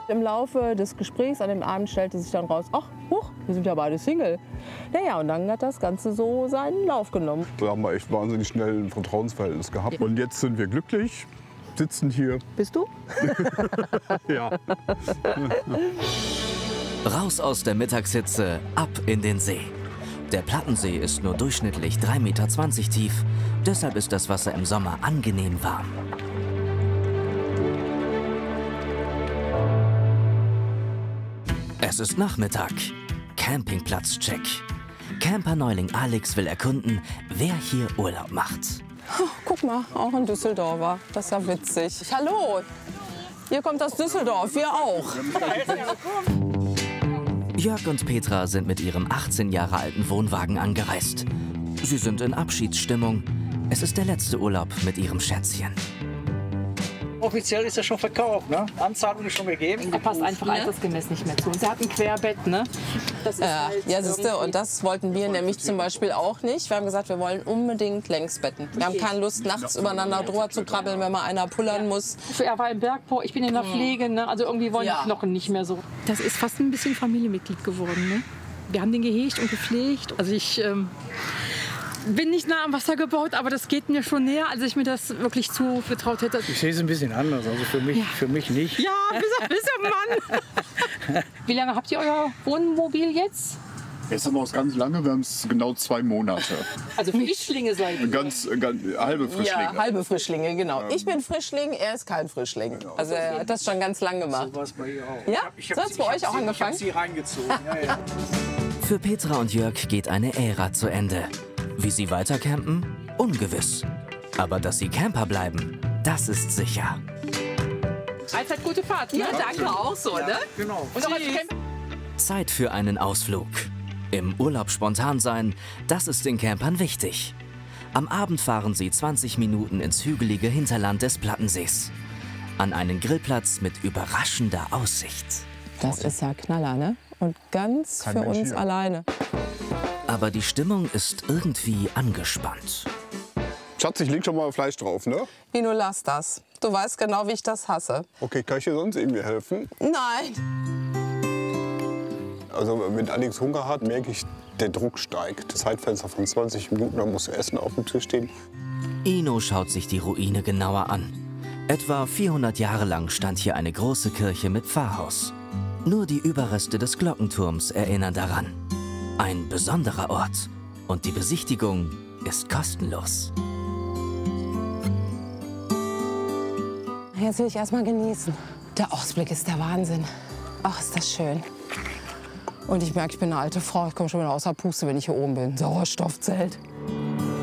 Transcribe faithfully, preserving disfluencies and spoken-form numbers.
Im Laufe des Gesprächs an dem Abend stellte sich dann raus, ach, huch, wir sind ja beide Single. Naja, und dann hat das Ganze so seinen Lauf genommen. Da haben wir echt wahnsinnig schnell ein Vertrauensverhältnis gehabt. Und jetzt sind wir glücklich, sitzen hier. Bist du? Ja. Raus aus der Mittagshitze, ab in den See. Der Plattensee ist nur durchschnittlich drei Meter zwanzig tief. Deshalb ist das Wasser im Sommer angenehm warm. Es ist Nachmittag. Campingplatz-Check. Camper-Neuling Alex will erkunden, wer hier Urlaub macht. Oh, guck mal, auch ein Düsseldorfer. Das ist ja witzig. Hallo, ihr kommt aus Düsseldorf, wir auch. Jörg und Petra sind mit ihrem achtzehn Jahre alten Wohnwagen angereist. Sie sind in Abschiedsstimmung. Es ist der letzte Urlaub mit ihrem Schätzchen. Offiziell ist er schon verkauft, ne? Anzahlung ist schon gegeben. Er passt einfach altersgemäß nicht mehr zu. Sie hat ein Querbett, ne? Das ist Ja, halt ja, siehste, und das wollten wir nämlich zum Beispiel auch nicht. Wir haben gesagt, wir wollen unbedingt Längsbetten. Wir haben keine Lust, nachts übereinander drüber zu krabbeln, wenn mal einer pullern muss. Er war im Bergbau, ich bin in der Pflege, ne? Also irgendwie wollen Ja. die Knochen nicht mehr so. Das ist fast ein bisschen Familienmitglied geworden, ne? Wir haben den gehegt und gepflegt. Also ich ähm, bin nicht nah am Wasser gebaut, aber das geht mir schon näher, als ich mir das wirklich zugetraut hätte. Ich sehe es ein bisschen anders, also für mich, Ja. für mich nicht. Ja, bis, bis Mann. Wie lange habt ihr euer Wohnmobil jetzt? Jetzt haben wir es ganz lange, wir haben es genau zwei Monate. Also Frischlinge seid ihr. Ganz, ganz halbe Frischlinge. Ja, halbe Frischlinge, genau. Ich bin Frischling, er ist kein Frischling. Also er hat das schon ganz lang gemacht. So war es bei ihr auch. Ja? Ich hab, So hat's bei ich hab euch auch sie, angefangen? Ich habe sie reingezogen. Ja, ja. Für Petra und Jörg geht eine Ära zu Ende. Wie sie weiter campen? Ungewiss. Aber dass sie Camper bleiben, das ist sicher. Allzeit gute Fahrt. Ne? Ja, danke auch so, ne? Genau. Und auch als Camp Zeit für einen Ausflug. Im Urlaub spontan sein, das ist den Campern wichtig. Am Abend fahren sie zwanzig Minuten ins hügelige Hinterland des Plattensees. An einen Grillplatz mit überraschender Aussicht. Das ist ja Knaller, ne? Und ganz Kein für Mensch uns hier. alleine. Aber die Stimmung ist irgendwie angespannt. Schatz, ich leg schon mal Fleisch drauf, ne? Nino, lass das. Du weißt genau, wie ich das hasse. Okay, kann ich dir sonst irgendwie helfen? Nein. Also wenn Alex Hunger hat, merke ich, der Druck steigt. Das Zeitfenster von zwanzig Minuten, da muss Essen auf dem Tisch stehen. Ino schaut sich die Ruine genauer an. Etwa vierhundert Jahre lang stand hier eine große Kirche mit Pfarrhaus. Nur die Überreste des Glockenturms erinnern daran. Ein besonderer Ort. Und die Besichtigung ist kostenlos. Jetzt will ich erst mal genießen. Der Ausblick ist der Wahnsinn. Ach, ist das schön. Und ich merke, ich bin eine alte Frau. Ich komme schon wieder außer Puste, wenn ich hier oben bin. Sauerstoffzelt.